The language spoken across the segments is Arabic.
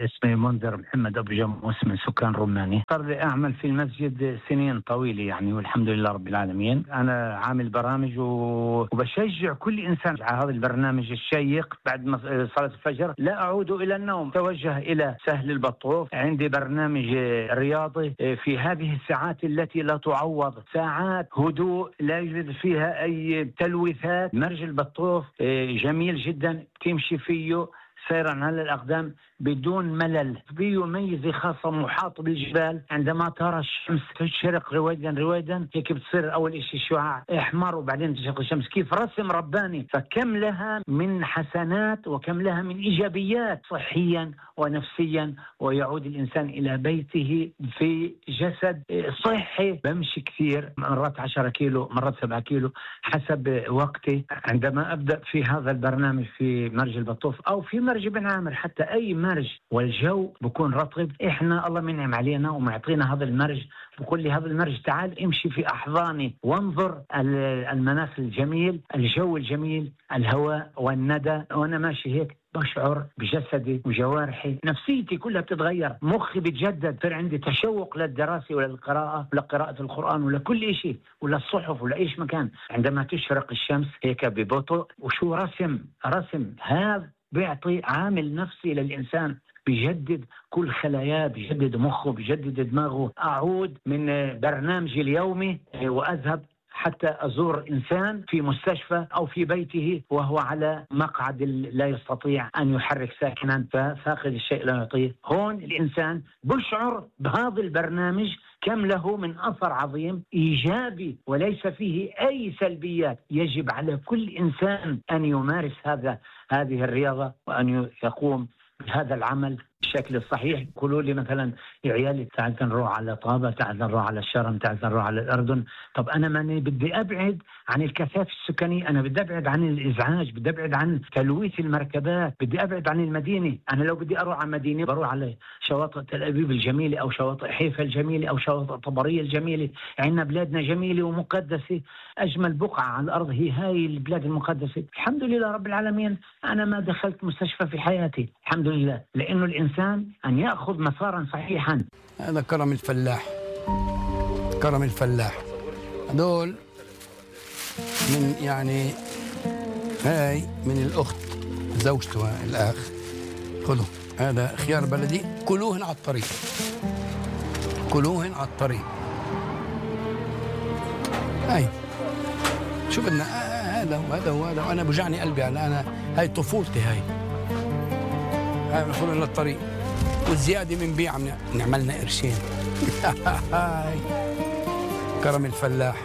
اسمي منذر محمد أبو جموس من سكان رماني. صار لي أعمل في المسجد سنين طويلة يعني، والحمد لله رب العالمين. أنا عامل برامج وبشجع كل إنسان على هذا البرنامج الشيق. بعد صلاة الفجر لا أعود إلى النوم، توجه إلى سهل البطوف. عندي برنامج رياضي في هذه الساعات التي لا تعوض، ساعات هدوء لا يوجد فيها أي تلويثات. مرج البطوف جميل جدا، تمشي فيه سيرا على الأقدام بدون ملل. فيه ميزة خاصة، محاط بالجبال. عندما ترى الشمس تشرق رويدا هيك بتصير أول إشي شعاع أحمر وبعدين تشرق الشمس، كيف رسم رباني. فكم لها من حسنات وكم لها من إيجابيات صحيا ونفسيا، ويعود الإنسان إلى بيته في جسد صحي. بمشي كثير، مرات 10 كيلو مرات 7 كيلو حسب وقتي. عندما أبدأ في هذا البرنامج في مرج البطوف أو في مرج بن عامر، حتى أي مرج والجو بكون رطب، إحنا الله منعم علينا ومعطينا هذا المرج. بقول لي هذا المرج تعال امشي في أحضاني وانظر المناخ الجميل، الجو الجميل، الهواء والندى. وأنا ماشي هيك بشعر بجسدي وجوارحي، نفسيتي كلها بتتغير، مخي بتجدد، صار عندي تشوق للدراسة ولا للقراءة ولا قراءة القرآن ولا كل شيء ولا الصحف ولا إيش مكان. عندما تشرق الشمس هيك ببطء وشو رسم هذا بيعطي عامل نفسي للإنسان، بيجدد كل خلاياه، بيجدد مخه، بيجدد دماغه. أعود من برنامجي اليومي وأذهب حتى أزور إنسان في مستشفى أو في بيته وهو على مقعد لا يستطيع أن يحرك ساكنا، ففاقد الشيء لا يعطيه. هون الإنسان بشعر بهذا البرنامج كم له من أثر عظيم إيجابي وليس فيه أي سلبيات. يجب على كل إنسان أن يمارس هذه الرياضة وأن يقوم بهذا العمل بالشكل الصحيح. يقولوا لي مثلا يا عيالي تعال نروح على طابة، تعال نروح على الشرم، تعال نروح على الأردن. طب أنا ماني بدي أبعد عن الكثافة السكانية، أنا بدي أبعد عن الإزعاج، بدي أبعد عن تلويث المركبات، بدي أبعد عن المدينة. أنا لو بدي أروح على مدينة بروح على شواطئ تل أبيب الجميلة أو شواطئ حيفا الجميلة أو شواطئ طبرية الجميلة. عندنا بلادنا جميلة ومقدسة، أجمل بقعة على الأرض هاي البلاد المقدسة. الحمد لله رب العالمين أنا ما دخلت مستشفى في حياتي، الحمد لله، لأنه الإنسان أن يأخذ مسارا صحيحا. هذا كرم الفلاح هذول من يعني هاي من الأخت زوجته الأخ. خذوا هذا خيار بلدي، كلوهن على الطريق. هاي شو بدنا، هذا وأنا بوجعني قلبي على أنا، هاي طفولتي، هاي بنخلوا لنا الطريق والزيادة من بيع نعملنا قرشين. كرم الفلاح.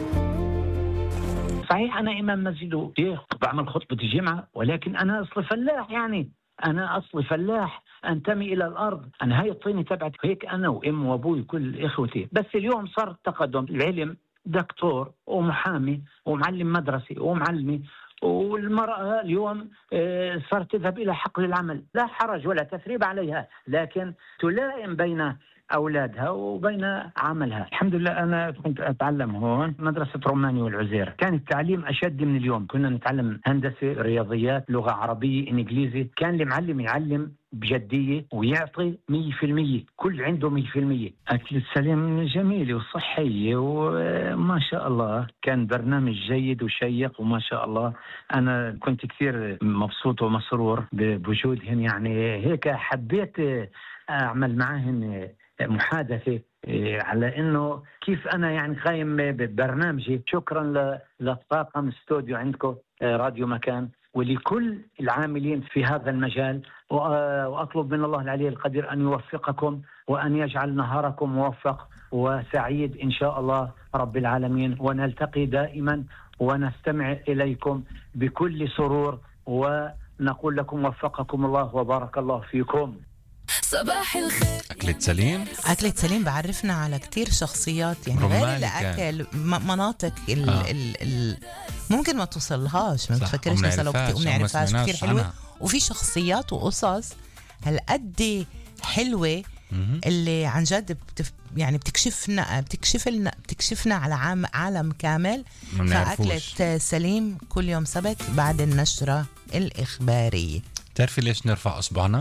صحيح أنا إمام مسجد وشيخ بعمل خطبة الجمعة، ولكن أنا أصلي فلاح، يعني أنا أصلي فلاح أنتمي إلى الأرض. أنا هاي الطينة تبعت هيك أنا وأم وأبوي كل إخوتي. بس اليوم صار التقدم، العلم، دكتور ومحامي ومعلم مدرسي ومعلمي، والمرأة اليوم صارت تذهب إلى حقل العمل. لا حرج ولا تثريب عليها، لكن تلائم بين أولادها وبين عملها. الحمد لله أنا كنت أتعلم هون مدرسة رماني والعزير، كان التعليم أشد من اليوم. كنا نتعلم هندسة، رياضيات، لغة عربية، إنجليزي. كان المعلم يعلم بجدية ويعطي 100%، كل عنده 100%. أكل السليم جميل وصحي وما شاء الله، كان برنامج جيد وشيق وما شاء الله. أنا كنت كثير مبسوط ومسرور بوجودهن، يعني هيك حبيت أعمل معهن محادثة على إنه كيف أنا يعني قايم ببرنامجي. شكرا للطاقم استوديو عندكم راديو مكان ولكل العاملين في هذا المجال، وأطلب من الله العلي القدير أن يوفقكم وأن يجعل نهاركم موفق وسعيد إن شاء الله رب العالمين، ونلتقي دائما ونستمع إليكم بكل سرور، ونقول لكم وفقكم الله وبارك الله فيكم. صباح الخير. أكلة سليم بعرفنا على كتير شخصيات، يعني غير الأكل مناطق ممكن ما توصلهاش، ما تفكرش مثلا ومنعرفهاش كتير حلوة، وفي شخصيات وقصص هالقد حلوة اللي عن جد يعني بتكشفنا على عالم كامل. فأكلة سليم كل يوم سبت بعد النشرة الإخبارية. تعرفي ليش نرفع أصبعنا؟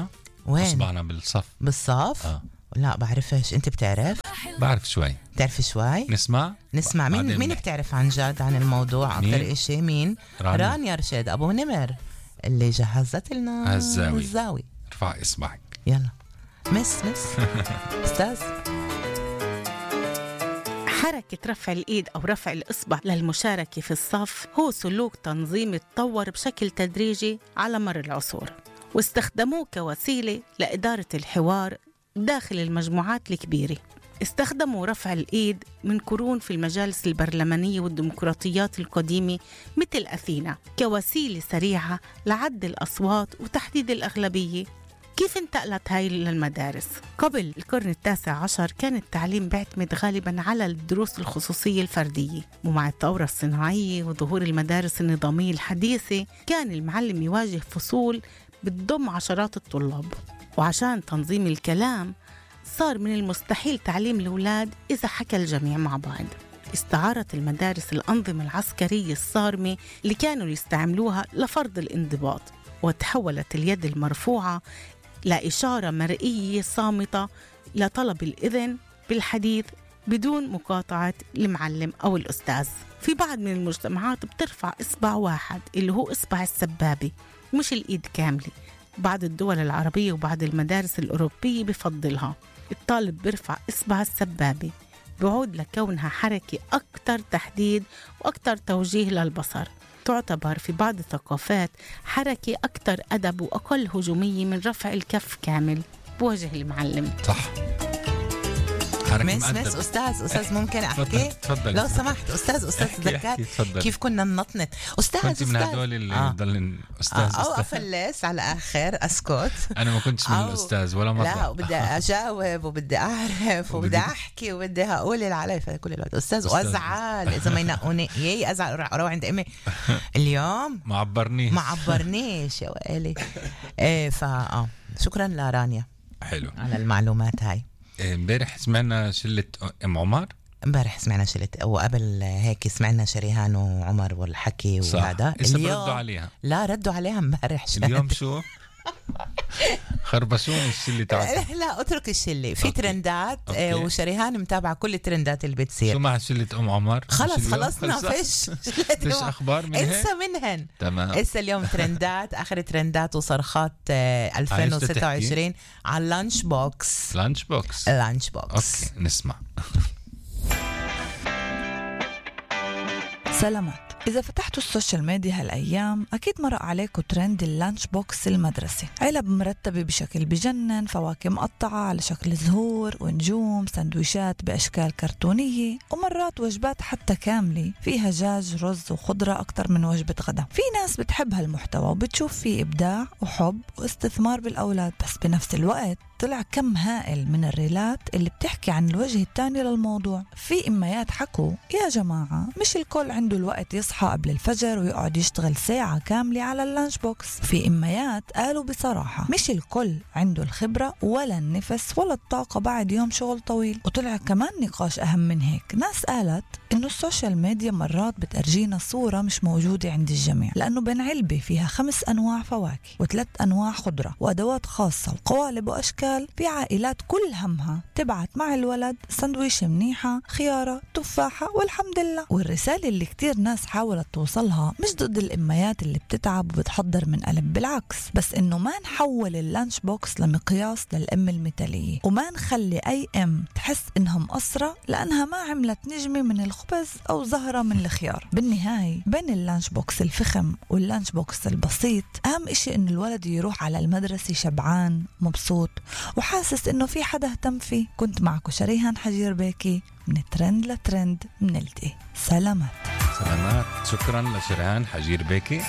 وين؟ أصبعنا بالصف؟ لا بعرفش. انت بتعرف؟ بعرف شوي. بتعرف شوي؟ نسمع مين بتعرف عن جد عن الموضوع اكثر اشي؟ مين؟ رانيا رشيد ابو نمر اللي جهزت لنا الزاوي. ارفع اصبعك يلا. مس استاذ. حركة رفع الإيد أو رفع الإصبع للمشاركة في الصف هو سلوك تنظيمي تطور بشكل تدريجي على مر العصور، واستخدموه كوسيلة لإدارة الحوار داخل المجموعات الكبيرة. استخدموا رفع الإيد من قرون في المجالس البرلمانية والديمقراطيات القديمة مثل أثينا كوسيلة سريعة لعد الأصوات وتحديد الأغلبية. كيف انتقلت هاي للمدارس؟ قبل القرن 19 كان التعليم بيعتمد غالباً على الدروس الخصوصية الفردية، ومع الثورة الصناعية وظهور المدارس النظامية الحديثة كان المعلم يواجه فصول بتضم عشرات الطلاب. وعشان تنظيم الكلام صار من المستحيل تعليم الأولاد إذا حكى الجميع مع بعض. استعارت المدارس الأنظمة العسكرية الصارمة اللي كانوا يستعملوها لفرض الانضباط، وتحولت اليد المرفوعة لإشارة مرئية صامتة لطلب الإذن بالحديث بدون مقاطعة المعلم أو الأستاذ. في بعض من المجتمعات بترفع إصبع واحد اللي هو إصبع السبابة مش الإيد كاملة. بعض الدول العربية وبعض المدارس الأوروبية بفضلها. الطالب بيرفع إصبع السبابة بعود لكونها حركة أكتر تحديد وأكتر توجيه للبصر. تعتبر في بعض الثقافات حركة أكتر أدب وأقل هجومية من رفع الكف كامل بوجه المعلم. صح. مس أستاذ ممكن أحكي؟ تفضل. لو سمحت أستاذ ذكرت كيف كنا ننطنط. أستاذ من هدول اللي ضل أستاذ أو أفلس على آخر أسكت. أنا ما كنتش من الأستاذ ولا مرة. لا وبدي أجاوب وبدي أعرف وبدي أحكي وبدي أقول اللي علي كل الوقت أستاذ. وأزعل إذا ما ينقوني أزعل أروح عند أمي اليوم ما عبرنيش يا وقالي. شكرا لرانيا. حلو على المعلومات هاي. امبارح سمعنا شلة أم عمر. امبارح سمعنا شلة، وقبل هيك سمعنا شريهان وعمر والحكي وهذا. اليوم ردوا عليها. لا ردوا عليها امبارح. اليوم شو خربشون الشلة تاعتها. لا اترك الشلة في ترندات. وشريهان متابعة كل الترندات اللي بتصير. شو مع شلة أم عمر؟ خلصنا فيش أخبار منهن. انسى منهن. تمام. انسى اليوم ترندات آخر ترندات وصرخات 2026 على لانش بوكس. أوكي نسمع. سلامات. إذا فتحتوا السوشيال ميديا هالأيام أكيد مرق عليكم ترند اللانش بوكس المدرسي. علب مرتبة بشكل بجنن، فواكه مقطعة على شكل زهور ونجوم، سندويشات بأشكال كرتونية، ومرات وجبات حتى كاملة فيها دجاج رز وخضرة أكتر من وجبة غدا. في ناس بتحب هالمحتوى وبتشوف فيه إبداع وحب واستثمار بالأولاد، بس بنفس الوقت طلع كم هائل من الريلات اللي بتحكي عن الوجه الثاني للموضوع. في إميات حكوا يا جماعة مش الكل عنده الوقت يصحى قبل الفجر ويقعد يشتغل ساعة كاملة على اللانش بوكس. في إميات قالوا بصراحة مش الكل عنده الخبرة ولا النفس ولا الطاقة بعد يوم شغل طويل. وطلع كمان نقاش أهم من هيك. ناس قالت إنه السوشيال ميديا مرات بترجينا صورة مش موجودة عند الجميع، لأنه بين علبة فيها 5 أنواع فواكه و3 أنواع خضرة وأدوات خاصة وقوالب وأشكال، في عائلات كل همها تبعت مع الولد سندويش منيحة، خيارة، تفاحة، والحمد لله. والرسالة اللي كتير ناس حاولت توصلها مش ضد الأميات اللي بتتعب وبتحضر من قلب، بالعكس، بس إنه ما نحول اللانش بوكس لمقياس للأم المثالية، وما نخلي أي أم تحس إنها مقصرة لأنها ما عملت نجمة من الخبز أو زهرة من الخيار. بالنهاية بين اللانش بوكس الفخم واللانش بوكس البسيط أهم إشي إن الولد يروح على المدرسة شبعان مبسوط وحاسس إنه في حدا اهتم فيه. كنت معكم شريهان حجير بيكي من ترند لترند بنلتقي. سلامات. شكرا لشريهان حجير بيكي.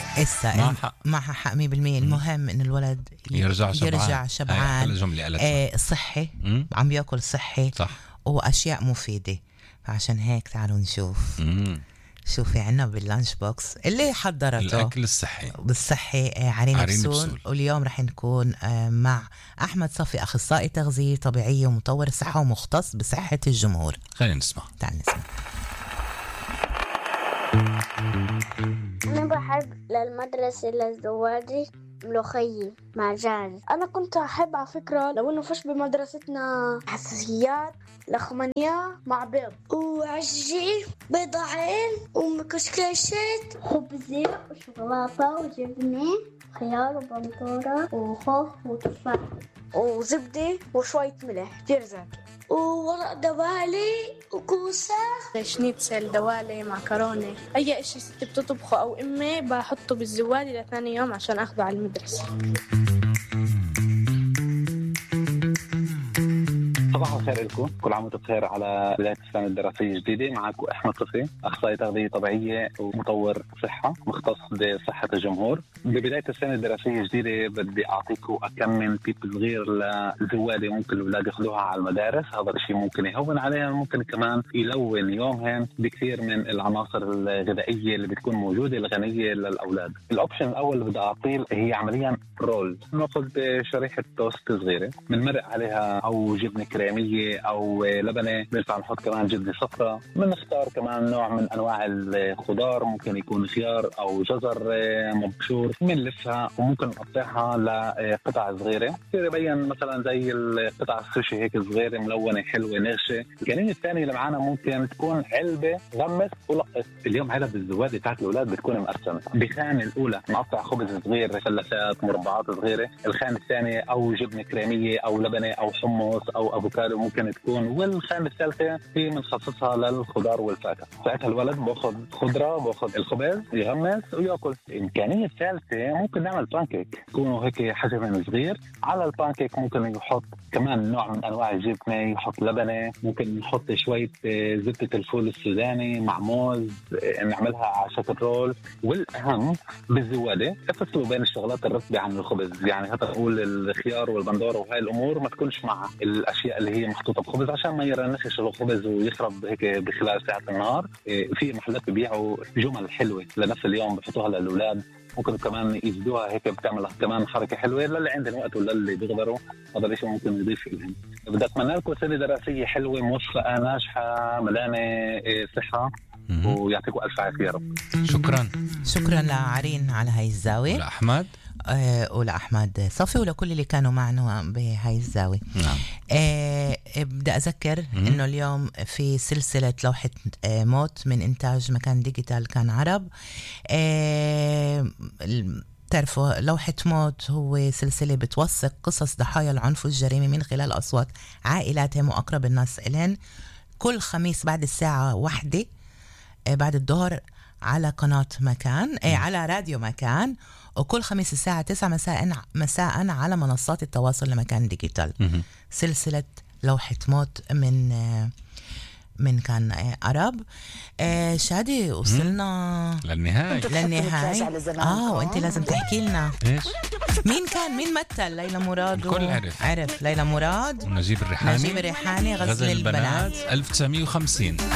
معها حق 100%. المهم إن الولد يرجع شبعان صحي، عم بياكل صحي صح، وأشياء مفيدة. فعشان هيك تعالوا نشوف شوفي عنا باللانش بوكس اللي حضرته الأكل بالصحي عرين بسول. واليوم رح نكون مع أحمد صفي، أخصائي تغذية طبيعية ومطور الصحة ومختص بصحة الجمهور. خلينا نسمع. تعال نسمع. أنا بحب للمدرسة للزواجي ملوخية مع جاز. أنا كنت أحب على فكرة لو إنه فش بمدرستنا حساسيات لخمانية مع بيض وعجين بيضعين ومكشكشات خبزة وشوكولاتة وجبنة خيار وبندورة وخوخ وتفاح وزبدة وشوية ملح كتير زاكي وورق دوالي وكوسة شنيتسل دوالي معكرونة أي إشي ستي بتطبخه أو أمي بحطه بالزوالي لثاني يوم عشان أخذه على المدرسة. صباح الخير لكم، كل عام وانتم بخير على بداية السنة الدراسية الجديدة. معكم أحمد صفي، أخصائي تغذية طبيعية ومطور صحة مختص بصحة الجمهور. ببداية السنة الدراسية الجديدة بدي أعطيكم أكم من تيب صغير لزوادة ممكن الأولاد يأخذوها على المدارس. هذا الشيء ممكن يهون عليها، ممكن كمان يلون يومهم بكثير من العناصر الغذائية اللي بتكون موجودة الغنية للأولاد. الأوبشن الأول اللي بدي أعطيه هي عمليا رول. نأخذ شريحة توست صغيرة بنمرق عليها أو جبنة كريمية أو لبنة، بنفع نحط كمان جبنة صفراء. بنختار كمان نوع من أنواع الخضار، ممكن يكون خيار أو جزر مبشور، بنلفها وممكن نقطعها لقطع صغيرة يبين مثلا زي القطع السوشي هيك صغيرة ملونة حلوة نغشة. الجنين الثاني اللي معنا ممكن تكون علبة غمس ولقط. اليوم علب الزوادة تاعت الأولاد بتكون مقسمة. بخانة الأولى نقطع خبز صغير مثلثات مربعات صغيرة، الخانة الثانية أو جبنة كريمية أو لبنة أو حمص أو أفوكادو ممكن تكون، والخانة الثالثة هي بنخصصها للخضار والفاكهة. ساعتها الولد باخذ خضرة، باخذ الخبز يغمس ويأكل. الإمكانية الثالثة ممكن نعمل بانكيك، يكونوا هيك حجم صغير. على البانكيك ممكن يحط كمان نوع من أنواع الجبنة، يحط لبنة، ممكن نحط شوية زبدة الفول السوداني مع موز، نعملها على شكل رول. والأهم بالزوادة افصلوا بين الشغلات الرطبة عن الخبز، يعني هذا نقول الخيار والبندورة وهاي الأمور ما تكونش مع الأشياء اللي هي محطوطة بخبز عشان ما يرنخش الخبز ويخرب هيك بخلال ساعة النهار. في محلات بيبيعوا جمل حلوة لنفس اليوم بحطوها للأولاد، ممكن كمان يزدوها هيك بتعمل كمان حركة حلوة للي عندهم وقت ولا اللي بيقدروا. هذا الشيء ممكن يضيف لهم. بدي أتمنى لكم سنة دراسية حلوة موفقة ناجحة ملانة صحة ويعطيكم ألف عافية يا رب. شكرا لعرين على هاي الزاوية، لأحمد ولأحمد صفي ولكل اللي كانوا معنا بهاي الزاوية. نعم. بدي أذكر إنه اليوم في سلسلة لوحة موت من إنتاج مكان ديجيتال كان عرب. تعرفوا لوحة موت هو سلسلة بتوثق قصص ضحايا العنف والجريمة من خلال أصوات عائلاتهم وأقرب الناس إلهن، كل خميس بعد الساعة 1 بعد الظهر على قناة مكان، على راديو مكان، وكل خميس الساعة 9 مساء على منصات التواصل لمكان ديجيتال. سلسلة لوحة موت من كان عرب. شادي وصلنا للنهاية. وانت لازم تحكي لنا ايش مين مثل ليلى مراد. الكل عرف ليلى مراد ونجيب الريحاني غزل البنات 1950.